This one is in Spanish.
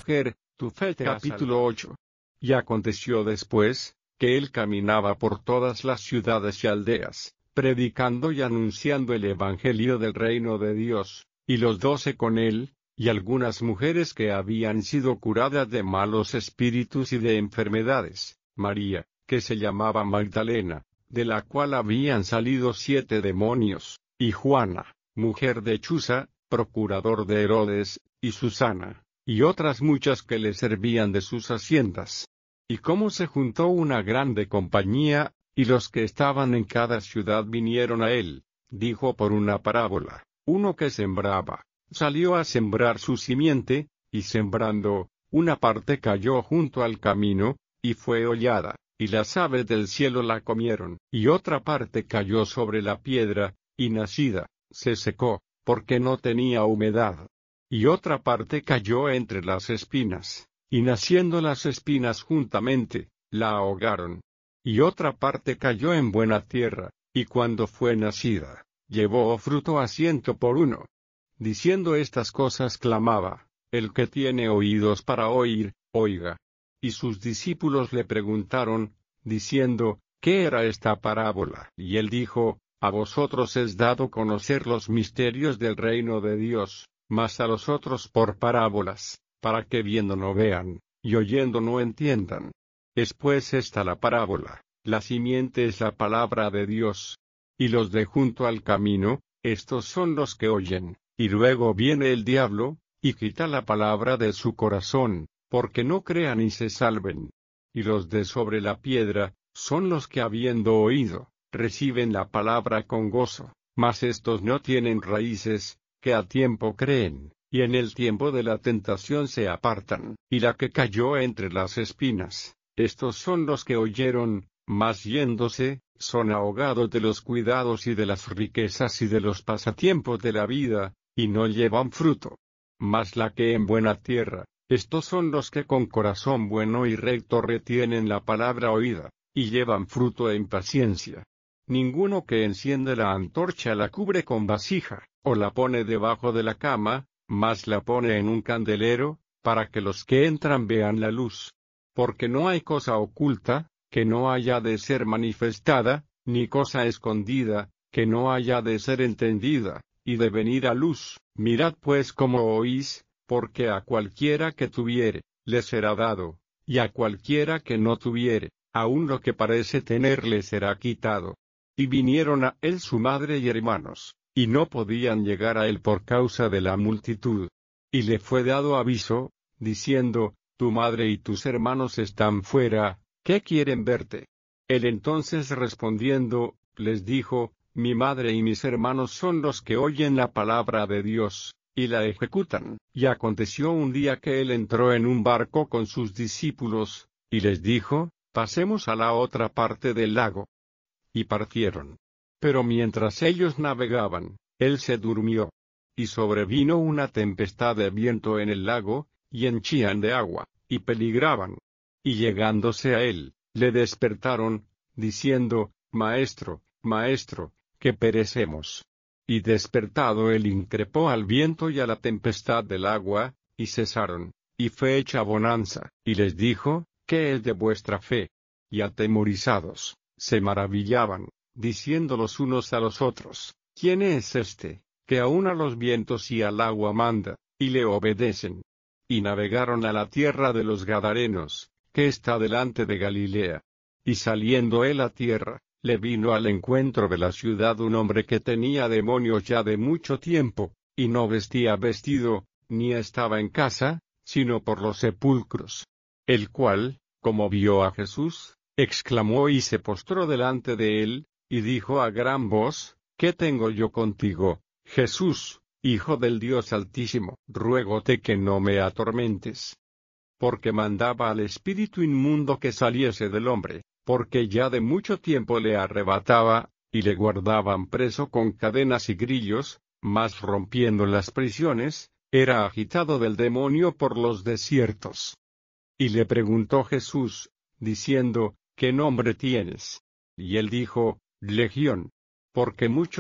mujer, tu fe te ha salvado. Capítulo 8. Y aconteció después, que él caminaba por todas las ciudades y aldeas, predicando y anunciando el evangelio del reino de Dios, y los 12 con él, y algunas mujeres que habían sido curadas de malos espíritus y de enfermedades, María, que se llamaba Magdalena, de la cual habían salido 7 demonios, y Juana, mujer de Chuza, procurador de Herodes, y Susana, y otras muchas que le servían de sus haciendas. Y como se juntó una grande compañía, y los que estaban en cada ciudad vinieron a él, dijo por una parábola: uno que sembraba, salió a sembrar su simiente, y sembrando, una parte cayó junto al camino, y fue hollada, y las aves del cielo la comieron, y otra parte cayó sobre la piedra, y nacida, se secó, porque no tenía humedad. Y otra parte cayó entre las espinas, y naciendo las espinas juntamente, la ahogaron. Y otra parte cayó en buena tierra, y cuando fue nacida, llevó fruto a 100 por uno. Diciendo estas cosas clamaba: el que tiene oídos para oír, oiga. Y sus discípulos le preguntaron, diciendo: ¿qué era esta parábola? Y él dijo: a vosotros es dado conocer los misterios del reino de Dios, mas a los otros por parábolas, para que viendo no vean, y oyendo no entiendan. Es pues esta la parábola: la simiente es la palabra de Dios. Y los de junto al camino, estos son los que oyen, y luego viene el diablo, y quita la palabra de su corazón, porque no crean y se salven. Y los de sobre la piedra, son los que habiendo oído, reciben la palabra con gozo, mas estos no tienen raíces, que a tiempo creen, y en el tiempo de la tentación se apartan. Y la que cayó entre las espinas, estos son los que oyeron, mas yéndose, son ahogados de los cuidados y de las riquezas y de los pasatiempos de la vida, y no llevan fruto. Mas la que en buena tierra, estos son los que con corazón bueno y recto retienen la palabra oída, y llevan fruto en paciencia. Ninguno que enciende la antorcha la cubre con vasija, o la pone debajo de la cama, mas la pone en un candelero, para que los que entran vean la luz. Porque no hay cosa oculta, que no haya de ser manifestada, ni cosa escondida, que no haya de ser entendida, y de venir a luz. Mirad pues cómo oís, porque a cualquiera que tuviere, le será dado, y a cualquiera que no tuviere, aun lo que parece tener le será quitado. Y vinieron a él su madre y hermanos, y no podían llegar a él por causa de la multitud. Y le fue dado aviso, diciendo: tu madre y tus hermanos están fuera, ¿qué quieren verte? Él entonces respondiendo, les dijo: mi madre y mis hermanos son los que oyen la palabra de Dios, y la ejecutan. Y aconteció un día que él entró en un barco con sus discípulos, y les dijo: pasemos a la otra parte del lago. Y partieron. Pero mientras ellos navegaban, él se durmió. Y sobrevino una tempestad de viento en el lago, y henchían de agua, y peligraban. Y llegándose a él, le despertaron, diciendo: Maestro, Maestro, que perecemos. Y despertado él increpó al viento y a la tempestad del agua, y cesaron, y fue hecha bonanza. Y les dijo: ¿qué es de vuestra fe? Y atemorizados, se maravillaban, diciendo los unos a los otros: ¿quién es este, que aun a los vientos y al agua manda, y le obedecen? Y navegaron a la tierra de los Gadarenos, que está delante de Galilea. Y saliendo él a tierra, le vino al encuentro de la ciudad un hombre que tenía demonios ya de mucho tiempo, y no vestía vestido, ni estaba en casa, sino por los sepulcros. El cual, como vio a Jesús, exclamó y se postró delante de él, y dijo a gran voz: ¿qué tengo yo contigo, Jesús, Hijo del Dios Altísimo? Ruégote que no me atormentes. Porque mandaba al espíritu inmundo que saliese del hombre, porque ya de mucho tiempo le arrebataba, y le guardaban preso con cadenas y grillos, mas rompiendo las prisiones, era agitado del demonio por los desiertos. Y le preguntó Jesús, diciendo: ¿qué nombre tienes? Y él dijo: Legión, porque muchos